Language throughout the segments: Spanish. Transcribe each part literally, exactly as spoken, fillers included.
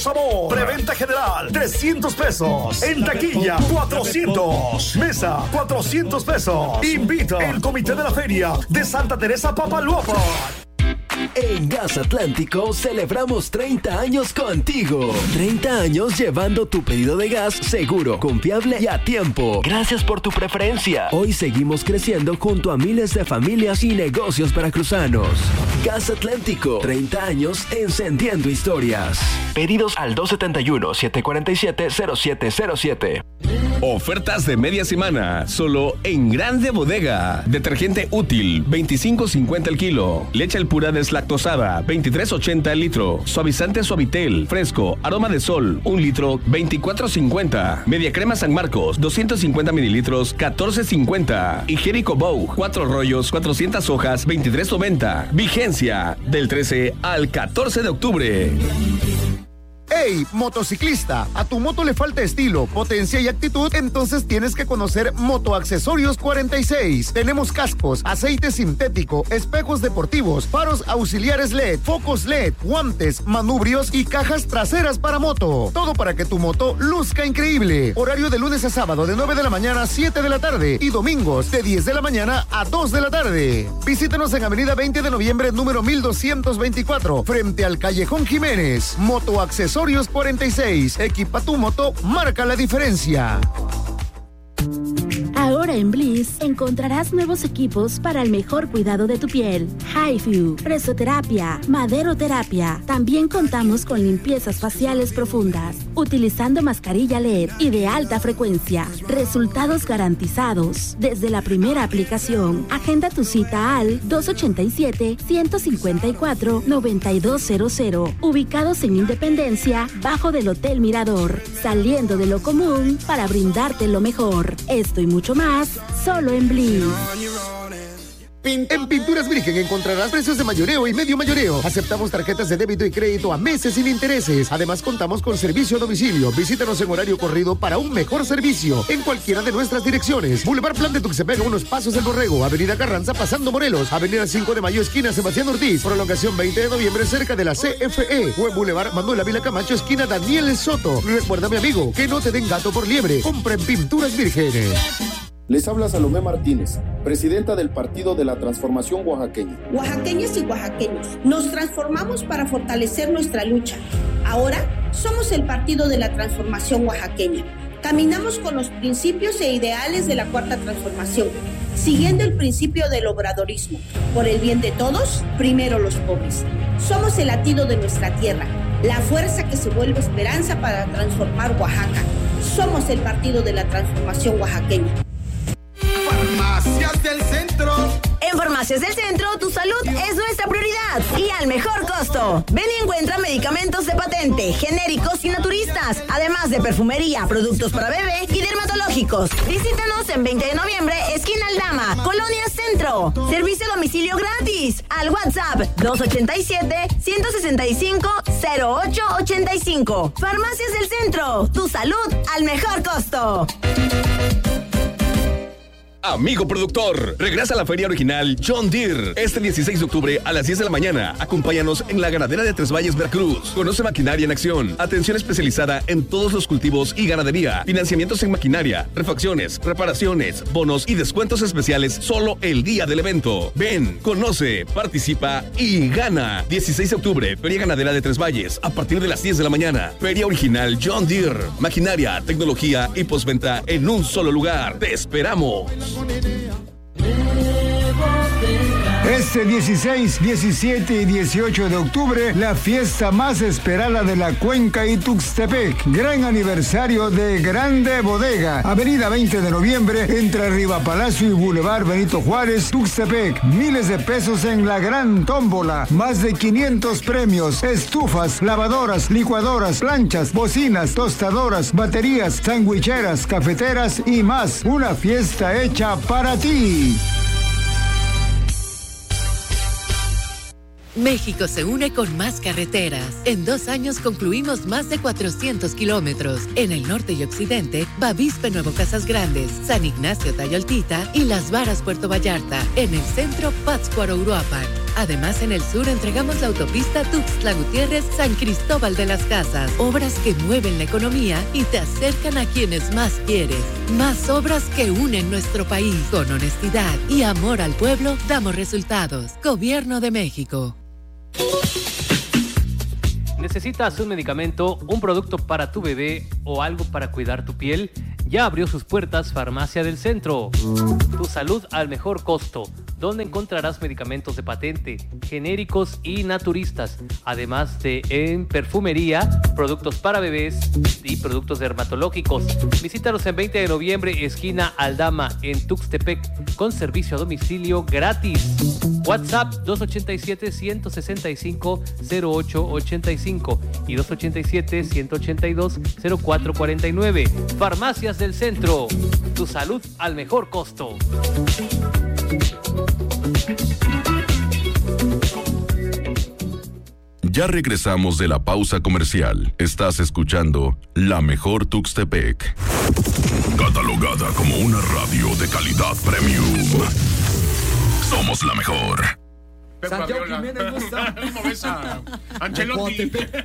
Sabor. Preventa general, trescientos pesos. En taquilla, cuatrocientos. Mesa, cuatrocientos pesos. Invita el comité de la feria de Santa Teresa Papaloapan. En Gas Atlántico celebramos treinta años contigo. treinta años llevando tu pedido de gas seguro, confiable y a tiempo. Gracias por tu preferencia. Hoy seguimos creciendo junto a miles de familias y negocios veracruzanos. Gas Atlántico, treinta años encendiendo historias. Pedidos al dos siete uno, siete cuatro siete, cero siete cero siete. Ofertas de media semana, solo en Grande Bodega. Detergente útil, veinticinco cincuenta el kilo. Leche El Pura deslactosada, veintitrés ochenta el litro. Suavizante Suavitel, fresco, aroma de sol, un litro, veinticuatro cincuenta. Media crema San Marcos, doscientos cincuenta mililitros, catorce cincuenta. Higiénico Bow, cuatro rollos, cuatrocientas hojas, veintitrés noventa. Vigencia del trece al catorce de octubre. ¡Hey, motociclista! A tu moto le falta estilo, potencia y actitud, entonces tienes que conocer Motoaccesorios cuarenta y seis. Tenemos cascos, aceite sintético, espejos deportivos, faros auxiliares L E D, focos L E D, guantes, manubrios y cajas traseras para moto. Todo para que tu moto luzca increíble. Horario de lunes a sábado de nueve de la mañana a siete de la tarde y domingos de diez de la mañana a dos de la tarde. Visítanos en Avenida veinte de noviembre, número mil doscientos veinticuatro, frente al Callejón Jiménez. Motoaccesorios cuarenta y seis. Equipa tu moto, marca la diferencia. Ahora en Bliss encontrarás nuevos equipos para el mejor cuidado de tu piel. HiFu, presoterapia, maderoterapia. También contamos con limpiezas faciales profundas, utilizando mascarilla L E D y de alta frecuencia. Resultados garantizados desde la primera aplicación. Agenda tu cita al dos ochenta y siete, ciento cincuenta y cuatro, noventa y dos cero cero. Ubicados en Independencia, bajo del Hotel Mirador. Saliendo de lo común para brindarte lo mejor. Esto y mucho más, solo en Bliss. En Pinturas Virgen encontrarás precios de mayoreo y medio mayoreo. Aceptamos tarjetas de débito y crédito a meses sin intereses. Además, contamos con servicio a domicilio. Visítanos en horario corrido para un mejor servicio en cualquiera de nuestras direcciones. Boulevard Plan de Tuxtepec, unos pasos del Borrego. Avenida Carranza, pasando Morelos. Avenida cinco de Mayo, esquina Sebastián Ortiz. Prolongación veinte de noviembre, cerca de la C F E. O en Boulevard Manuel Ávila Camacho, esquina Daniel Soto. Recuerda, mi amigo, que no te den gato por liebre. Compra en Pinturas Virgen. Les habla Salomé Martínez, presidenta del Partido de la Transformación Oaxaqueña. Oaxaqueñas y oaxaqueños, nos transformamos para fortalecer nuestra lucha. Ahora somos el Partido de la Transformación Oaxaqueña. Caminamos con los principios e ideales de la Cuarta Transformación, siguiendo el principio del obradorismo. Por el bien de todos, primero los pobres. Somos el latido de nuestra tierra, la fuerza que se vuelve esperanza para transformar Oaxaca. Somos el Partido de la Transformación Oaxaqueña. Farmacias del Centro. En Farmacias del Centro, tu salud es nuestra prioridad y al mejor costo. Ven y encuentra medicamentos de patente, genéricos y naturistas, además de perfumería, productos para bebé y dermatológicos. Visítanos en veinte de noviembre, esquina Aldama, Colonia Centro. Servicio a domicilio gratis al WhatsApp dos ochenta y siete, ciento sesenta y cinco, cero ocho ochenta y cinco. Farmacias del Centro, tu salud al mejor costo. Amigo productor, regresa a la feria original John Deere este dieciséis de octubre a las diez de la mañana. Acompáñanos en la ganadera de Tres Valles, Veracruz. Conoce maquinaria en acción, atención especializada en todos los cultivos y ganadería, financiamientos en maquinaria, refacciones, reparaciones, bonos y descuentos especiales solo el día del evento. Ven, conoce, participa y gana. dieciséis de octubre, Feria Ganadera de Tres Valles, a partir de las diez de la mañana. Feria original John Deere, maquinaria, tecnología y postventa en un solo lugar. ¡Te esperamos! Este dieciséis, diecisiete y dieciocho de octubre, la fiesta más esperada de la Cuenca y Tuxtepec. Gran aniversario de Grande Bodega. Avenida veinte de noviembre, entre Riva Palacio y Boulevard Benito Juárez, Tuxtepec. Miles de pesos en la gran tómbola. Más de quinientos premios. Estufas, lavadoras, licuadoras, planchas, bocinas, tostadoras, baterías, sandwicheras, cafeteras y más. Una fiesta hecha para ti. México se une con más carreteras. En dos años concluimos más de cuatrocientos kilómetros. En el norte y occidente, Bavispe Nuevo Casas Grandes, San Ignacio Tayoltita y Las Varas Puerto Vallarta. En el centro, Pátzcuaro Uruapan. Además, en el sur entregamos la autopista Tuxtla Gutiérrez San Cristóbal de las Casas. Obras que mueven la economía y te acercan a quienes más quieres. Más obras que unen nuestro país. Con honestidad y amor al pueblo, damos resultados. Gobierno de México. ¿Necesitas un medicamento, un producto para tu bebé o algo para cuidar tu piel? Ya abrió sus puertas Farmacia del Centro. Tu salud al mejor costo, donde encontrarás medicamentos de patente, genéricos y naturistas, además de en perfumería, productos para bebés y productos dermatológicos. Visítalos en veinte de noviembre, esquina Aldama, en Tuxtepec, con servicio a domicilio gratis. WhatsApp dos ochenta y siete, ciento sesenta y cinco, cero ocho ochenta y cinco y dos ochenta y siete, ciento ochenta y dos, cero cuatro cuarenta y nueve. Farmacias del Centro. Tu salud al mejor costo. Ya regresamos de la pausa comercial. Estás escuchando La Mejor Tuxtepec. Catalogada como una radio de calidad premium. Somos la mejor. Santiago Jiménez no está. ¿Cómo ves a Ancelotti?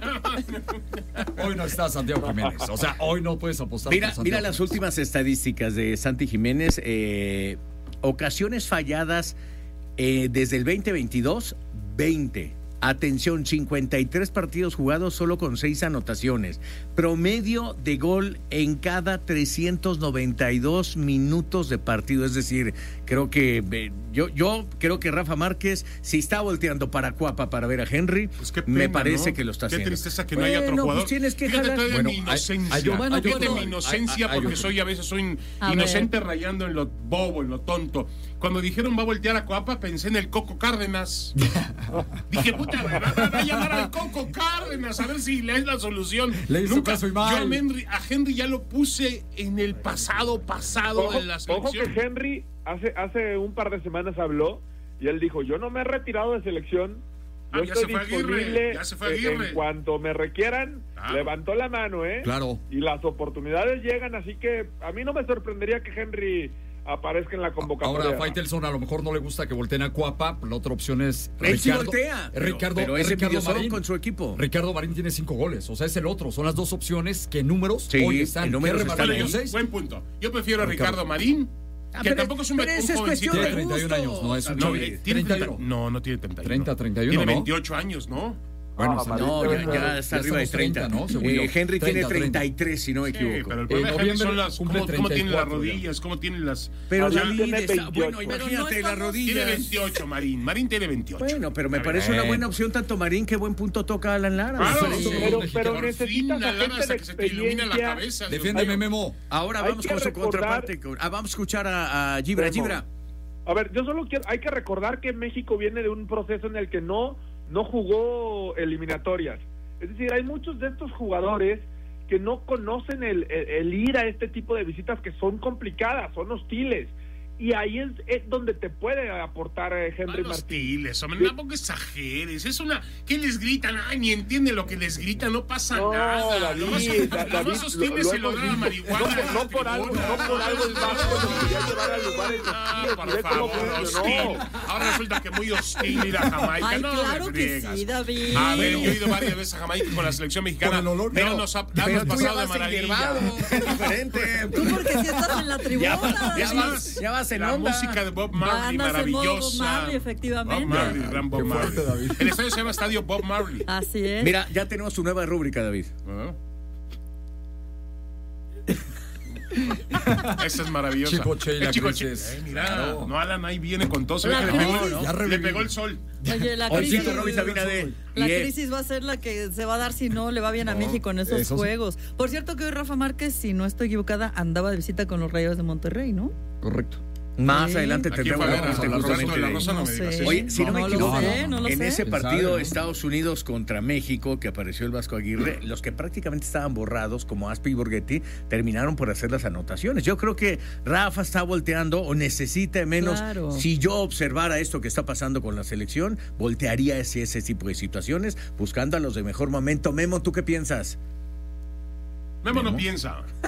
Hoy no está Santiago Jiménez. O sea, hoy no puedes apostar. Mira, por mira las últimas estadísticas de Santi Jiménez. Eh, ocasiones falladas eh, desde el veinte veintidós, veinte. Atención, cincuenta y tres partidos jugados solo con seis anotaciones. Promedio de gol en cada trescientos noventa y dos minutos de partido. Es decir, creo que eh, yo, yo creo que Rafa Márquez, si está volteando para Cuapa para ver a Henry, pues qué pena, me parece, ¿no?, que lo está qué haciendo. Qué tristeza que bueno, no haya otro jugador. Pues tienes que Fíjate jalar. Bueno, mi hay, inocencia. hay, hay, bueno, Fíjate hay, mi inocencia, hay, hay, porque hay, soy a veces soy a inocente ver. rayando en lo bobo, en lo tonto. Cuando dijeron va a voltear a Cuapa, pensé en el Coco Cárdenas. Dije, puta, va a llamar al Coco Cárdenas a ver si le es la solución. Le hizo Nunca, caso y mal. Yo a Henry, a Henry ya lo puse en el pasado pasado ojo, de la ojo selección. que Henry hace, hace un par de semanas habló y él dijo, yo no me he retirado de selección, yo Ah, ya estoy se fue disponible Aguirre, ya se fue Aguirre. en cuanto me requieran. Claro. Levantó la mano, ¿eh? Claro. Y las oportunidades llegan, así que a mí no me sorprendería que Henry aparezca en la convocatoria. Ahora, a Faitelson a lo mejor no le gusta que volteen a Cuapa, la otra opción es Él sí Ricardo. voltea, pero, Ricardo, pero ese Ricardo Marín con su equipo. Ricardo Marín tiene cinco goles, o sea, es el otro. Son las dos opciones que en números sí, hoy están. En números están Bueno, ahí. yo, buen punto. Yo prefiero a Ricardo, Ricardo Marín. Ah, que pero, tampoco es un, pero un esa es jovencito. cuestión de Tiene treinta y un años, no es un no, chavi- ¿tiene treinta y uno. treinta? No, no tiene treinta y uno. treinta, treinta y uno, Tiene ¿no? veintiocho años, ¿no? Bueno, Ah, no, ya, ya está ya arriba de estamos treinta, treinta, ¿no? Según Eh, yo. Henry treinta, tiene treinta y tres, si no me Sí, equivoco. pero el En problema de Henry noviembre son las, cumple cómo, cómo tienen las treinta y cuatro ya. rodillas, cómo tienen las... Pero o sea, David tiene está, veintiocho. bueno, Pero imagínate no las estamos- rodillas. Tiene veintiocho, Marín. Marín tiene veintiocho. Bueno, pero me Está parece bien. una buena opción tanto Marín, qué buen punto toca Alan Lara. Claro, Sí, sí. pero, sí, pero Por necesitas fin, a la lana gente hasta de que se te ilumina la experiencia. cabeza. Defiéndeme, Hay- Memo. Ahora Hay vamos que con su recordar- contraparte. Ah, vamos a escuchar a, a Gibra. Memo. Gibra. A ver, yo solo quiero, hay que recordar que México viene de un proceso en el que no, no jugó eliminatorias. Es decir, hay muchos de estos jugadores que no conocen el, el, el ir a este tipo de visitas que son complicadas, son hostiles. Y ahí es, es donde te puede aportar eh, Henry Van Martín. hostiles, hombre, Sí. tampoco exageres. Es una... ¿Qué les gritan? Ay, ni entiende lo que les gritan, no pasa No, nada. David, Lo más, Da- lo David, más hostiles lo- lo se hemos lo dan a visto. marihuana. No, no por algo, no por algo el Vasco nos quería llevar a lugares Ah, hostiles. por Mire cómo favor, funcionó. hostil. Ahora resulta que muy hostil ir a Jamaica. Ay, no, claro me que friegas. sí, David. A ver, yo he ido varias veces a Jamaica con la selección mexicana. Por el olor. No Pero- nos ha, pero hemos tú ya pasado de vas maravilla. enhierbado, es diferente. Tú porque si estás en la tribuna. Ya vas, ya Es vas, más, ya vas en la onda. música de Bob Marley, Andas en modo Bob maravillosa. Marley, efectivamente. Bob Marley, gran Bob Qué Marley. fuerte, David. El estadio se llama Estadio Bob Marley. Así es. Mira, ya tenemos tu nueva rúbrica, David. ¿Ah? Esa es maravillosa. Chico Sheila El chico Cruces. Che- eh, mira, Claro. no, Alan ahí viene con todo. Se ve La que le pegó, crisis. ¿no? Ya Le reviví. pegó el sol. Oye, la Hoy sí, crisis, con vitamina D. la Y, eh, crisis va a ser la que se va a dar si no le va bien a México en esos eso sí. juegos. Por cierto que hoy Rafa Márquez, si no estoy equivocada, andaba de visita con los Rayados de Monterrey, ¿no? Correcto. Más Sí. adelante ¿A quién tendremos fue a ver? datos ¿A de la la Rosa de la de- Rosa? No No me sé. digas eso. Oye, si no, No, me no lo equivoco, sé, no lo en sé. ese ¿Quién partido sabe, no? Estados Unidos contra México, que apareció el Vasco Aguirre, los que prácticamente estaban borrados, como Aspe y Borghetti, terminaron por hacer las anotaciones. Yo creo que Rafa está volteando o necesita menos. Claro. Si yo observara esto que está pasando con la selección, voltearía ese, ese tipo de situaciones, buscando a los de mejor momento. Memo, ¿tú qué piensas? Memo no piensa.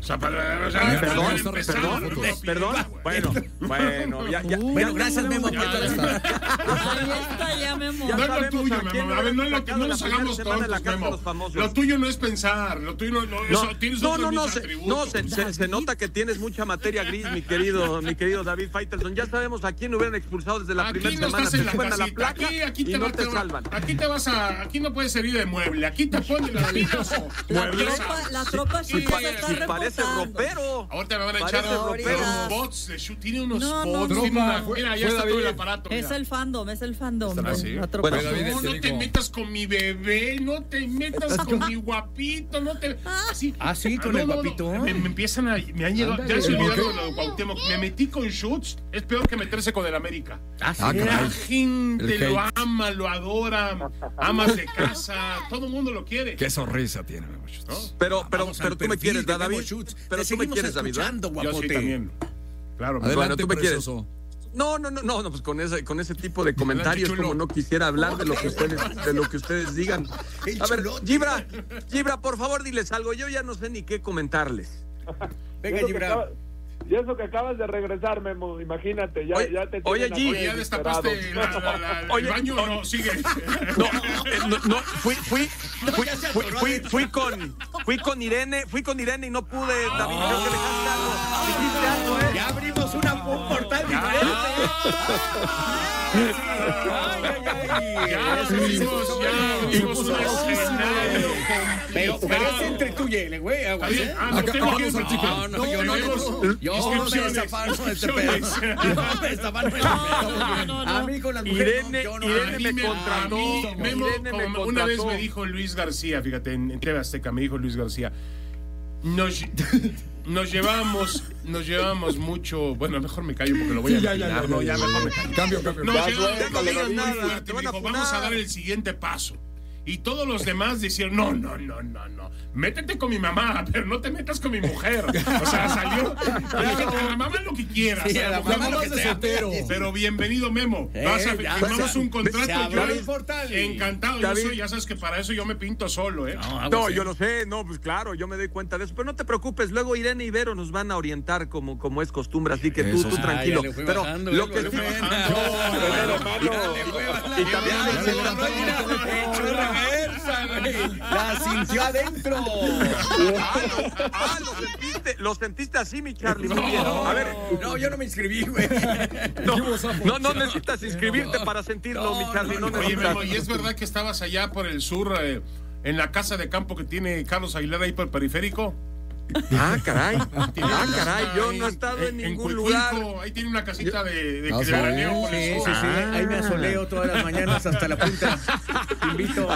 O sea, para, o sea, perdón, para empezar, perdón, no, perdón, perdón. Bueno, bueno, ya, ya. Bueno, ya gracias, Memo. Ya, Ya está. Ahí está ya, Memo. No es lo tuyo, a quién Memo. le A ver, no, es lo, sacado no la nos primera hagamos semana de la tontos, Casa de Memo. los Famosos. Lo tuyo no es pensar, lo tuyo no, no, No, eso, tienes no, otros no, no, mis se, atributos. no se, se, se nota que tienes mucha materia gris, mi querido, mi querido David Faitelson. Ya sabemos a quién hubieran expulsado desde la Aquí primera no semana. estás en Te la suena la casita. placa Aquí, aquí y te no va- te te va- salvan. Aquí te vas a, aquí no puedes servir de mueble. Aquí te ponen las vidas. La tropa, la tropa sí, Si, pa- se está si parece reportando. ropero. Ahorita me van a Parece echar ropero. los bots de shoot. Tiene unos No, no, bots. no. tiene una- Fue- mira, ya fue está todo el David. aparato. Es mira. el fandom, es el fandom. ¿Ah, sí? La tropa. Bueno, No, no te metas con mi bebé, no te metas con mi guapito, no te... Así, Ah, sí, con no, el no, no, guapito. Me, me empiezan a... Me han llegado... Ya se olvidaron de lo de Cuauhtémoc. Me metí con Schutz, es peor que meterse con el América. Ah, sí. Ah, La caray. gente El lo hate. ama, lo adora, amas de casa, todo el mundo lo quiere. Qué sonrisa tiene, Memo Schutz. ¿No? Pero, pero, Vamos pero al tú me perfil quieres, de ¿verdad, Memo David? Schutz. Pero Te tú me seguimos quieres, David, ¿verdad? escuchando, Yo sí guapote. también. Claro, Adelante, bueno, tú me quieres. precioso. No, no, no, no, no, pues con ese, con ese tipo de comentarios, chulo. como no quisiera hablar de lo que ustedes, de lo que ustedes digan. El A ver, chulote. Gibra, Gibra, por favor, diles algo. Yo ya no sé ni qué comentarles. Venga, Eso que Gibran. acaba- Y eso que acabas de regresar, Memo, imagínate, ya, Oye, ya te oye, tienen G, aquí Oye, ya destapaste desesperado. la, la, la, Oye, el baño, oye. no, sigue. No, eh, no, no, fui, fui, fui, fui, fui, fui con, fui con Irene, fui con Irene y no pude, David, creo que dejaste algo. Dijiste algo, ¿eh? Ya abrimos una, un portal diferente. Ya abrimos, ya abrimos un escenario. Pero, pero es entre tú y él, güey. aguas, Está bien. ¿eh? Ah, no, Acá- tengo acá que- vamos al chico. No, no, yo no, Tenemos yo no me inscripciones, desafaron de este pedo. inscripciones. No me desafaron de este pedo. A mí con las mujeres, Irene, no, yo no. Irene A mí me me- contrató. a mí, Memo, Irene me como una vez contrató. me dijo Luis García, fíjate, en, en T V Azteca me dijo Luis García, nos, nos llevamos, nos llevamos mucho, bueno, mejor me callo porque lo voy Sí, a ya, ya, imaginar, ya, no, ya, ya, ya, mejor ya. me callo. Cambio, cambio. Nos Ya, llevamos suéltalo, muy David. fuerte, Te me van a dijo, vamos a funar. dar el siguiente paso. Y todos los demás decían, no, no, no, no, no, métete con mi mamá, pero no te metas con mi mujer. O sea, salió, le dije, a la mamá lo que quieras, Sí, a a la la mujer mamá lo lo que que sea. soltero. Pero bienvenido, Memo. Eh, Vas a, ya, firmamos se- un contrato. se abrió yo- el portal y- Encantado, yo David. soy, ya sabes que para eso yo me pinto solo, ¿eh? No, yo lo sé, no, pues claro, yo me doy cuenta de eso, pero no te preocupes, luego Irene y Vero nos van a orientar como, como es costumbre, así que tú, Eso tú sí. tranquilo. Ah, ya le fue Pero bajando, lo eh, que le sí, fue bajando. y también Ya le bajó, mira, hecho reversa, güey. La sintió adentro. Ah, lo, ah, lo sentiste, lo sentiste así, mi Charlie. Muy bien. A ver, No, yo no me inscribí, güey. no, no, no necesitas inscribirte para sentirlo, mi Charlie, no Oye, necesitas. Memo, ¿y es verdad que estabas allá por el sur, eh, en la casa de campo que tiene Carlos Aguilar ahí por el periférico? Ah, caray. Ah, Tiene una caray, casita yo ahí no he estado en ningún Cuicuilco, lugar. Ahí tiene una casita de, de, Ah, de sí, veraneo por Sí, el sí, sur. sí. Ahí me asoleo todas las mañanas hasta la punta. Te invito.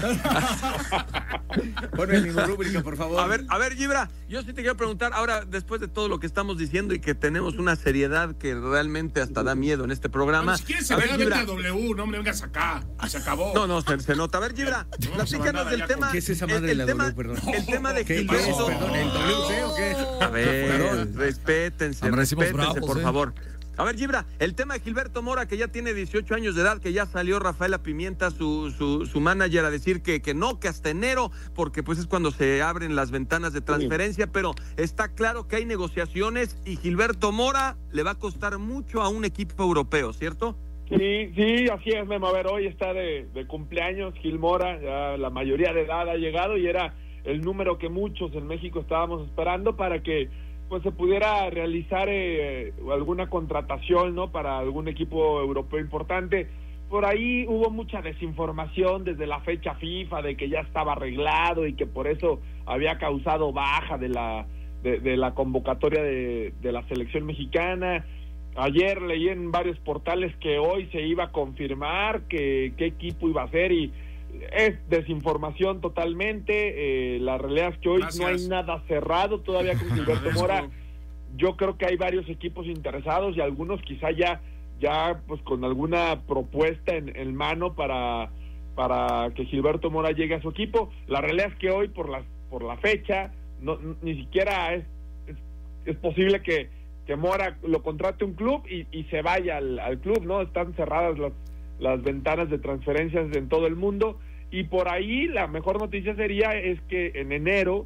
Ponme mi rúbrica, por favor. A ver, a ver, Gibra, yo sí te quiero preguntar, ahora, después de todo lo que estamos diciendo y que tenemos una seriedad que realmente hasta da miedo en este programa. Bueno, si quieres, se a ver, vete Gibra. a W, no me vengas acá. Y se acabó. No, no, se, se nota. A ver, Gibra, Vamos a platícanos mandar del allá tema. con- ¿Qué es esa madre el, de el la tema, W, perdón? el tema de ¿Qué es? Gilberto. Perdón, ¿el W C o qué? A ver, Perdón. respétense, Amanecimos pues, respétense, ¿eh? por favor. A ver, Gibra, el tema de Gilberto Mora, que ya tiene dieciocho años de edad, que ya salió Rafaela Pimienta, su, su, su manager, a decir que, que no, que hasta enero, porque pues es cuando se abren las ventanas de transferencia, pero está claro que hay negociaciones y Gilberto Mora le va a costar mucho a un equipo europeo, ¿cierto? Sí, sí, así es, Memo. A ver, hoy está de, de cumpleaños Gil Mora, ya la mayoría de edad ha llegado y era el número que muchos en México estábamos esperando para que pues se pudiera realizar eh, alguna contratación, ¿no? Para algún equipo europeo importante. Por ahí hubo mucha desinformación desde la fecha FIFA de que ya estaba arreglado y que por eso había causado baja de la de, de la convocatoria de, de la selección mexicana. Ayer leí en varios portales que hoy se iba a confirmar que qué equipo iba a ser y es desinformación totalmente. Eh, la realidad es que hoy Gracias. no hay nada cerrado todavía con Gilberto Agradezco. Mora. Yo creo que hay varios equipos interesados y algunos quizá ya ya pues con alguna propuesta en, en mano para para que Gilberto Mora llegue a su equipo. La realidad es que hoy por la por la fecha no, n- ni siquiera es, es es posible que que Mora lo contrate un club y, y se vaya al, al club, ¿no? Están cerradas las las ventanas de transferencias en todo el mundo y por ahí la mejor noticia sería es que en enero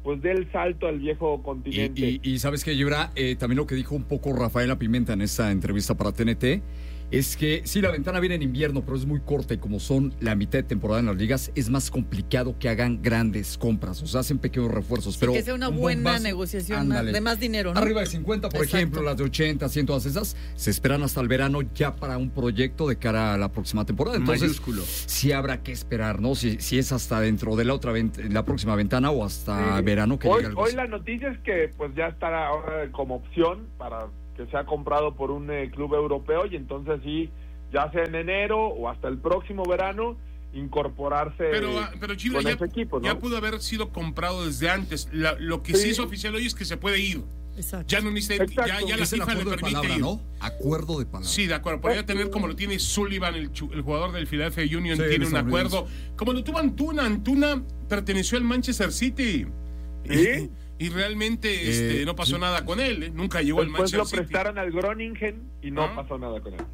pues dé el salto al viejo continente. Y, y, y sabes que, Gibra, eh, también lo que dijo un poco Rafaela Pimenta en esta entrevista para T N T, es que sí, la ventana viene en invierno, pero es muy corta y como son la mitad de temporada en las ligas, es más complicado que hagan grandes compras, o sea, hacen pequeños refuerzos. Sí, pero que sea una un buena bombazo, negociación ándale. de más dinero, ¿no? Arriba de cincuenta, por Exacto. ejemplo, las de ochenta, cien, todas esas, se esperan hasta el verano ya para un proyecto de cara a la próxima temporada. Entonces, Mayúsculo. sí habrá que esperar, ¿no? Si, si es hasta dentro de la otra vent- la próxima ventana o hasta Sí. verano que hoy, llegue algo hoy así. la noticia es que pues ya estará ahora como opción para que sea comprado por un eh, club europeo y entonces sí, ya sea en enero o hasta el próximo verano, incorporarse Pero, ah, pero Chivas con ya, ese equipo, ¿no? ya pudo haber sido comprado desde antes. La- lo que sí. Sí. es oficial hoy es que se puede ir. Exacto. Ya no necesita, ya, ya la Es el FIFA le acuerdo de permite palabra, ir. ¿no? Acuerdo de palabra. Sí, de acuerdo. Podría tener como lo tiene Sullivan, el, chu- el jugador del Philadelphia Union, Sí, tiene los un Estados acuerdo. Como lo tuvo Antuna. Antuna perteneció al Manchester City. ¿Sí? Y, y realmente este, Eh, no pasó sí. nada con él. ¿eh? Nunca llegó al Después Manchester lo City. prestaron al Groningen y no Ah. pasó nada con él.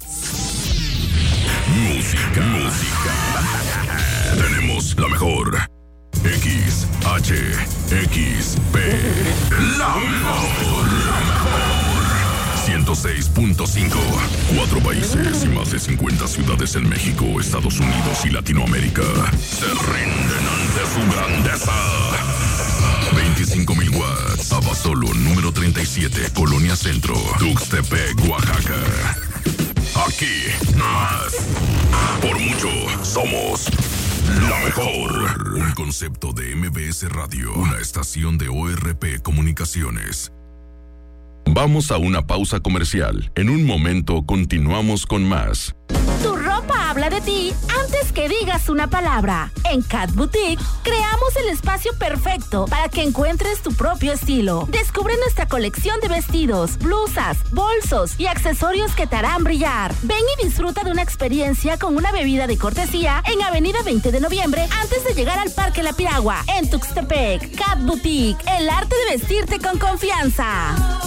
Música. Música. Tenemos la mejor. X, H, X, P. La mejor. La mejor. ciento seis punto cinco. Cuatro países y más de cincuenta ciudades en México, Estados Unidos y Latinoamérica se rinden ante su grandeza. veinticinco mil watts. Abasolo número treinta y siete, Colonia Centro, Tuxtepec, Oaxaca. Aquí, más. Por mucho, somos la mejor. Un concepto de M B S Radio, una estación de O R P Comunicaciones. Vamos a una pausa comercial. En un momento continuamos con más. Tu ropa habla de ti antes que digas una palabra. En Cat Boutique creamos el espacio perfecto para que encuentres tu propio estilo. Descubre nuestra colección de vestidos, blusas, bolsos y accesorios que te harán brillar. Ven y disfruta de una experiencia con una bebida de cortesía en Avenida veinte de noviembre antes de llegar al Parque La Piragua en Tuxtepec. Cat Boutique, el arte de vestirte con confianza.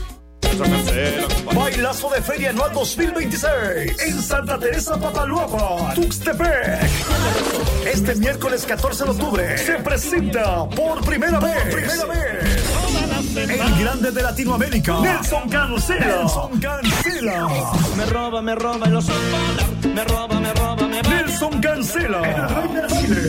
Bailazo de Feria Anual dos mil veintiséis en Santa Teresa Papaluapa, Tuxtepec. Este miércoles catorce de octubre se presenta por primera vez, por primera vez el grande de Latinoamérica, Nelson Cancela. Nelson Cancela. Me roba, me roba el oso polar. Me roba, me roba, me roba. Nelson Cancela. El rey de Chile.